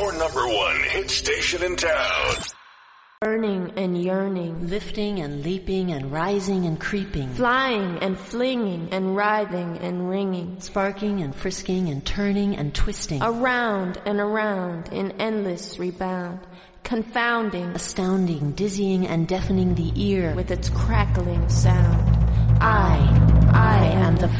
your number one hit station in town. Burning and yearning, lifting and leaping and rising and creeping, flying and flinging and writhing and ringing, sparking and frisking and turning and twisting, around and around in endless rebound, confounding, astounding, dizzying and deafening the ear with its crackling sound. I am the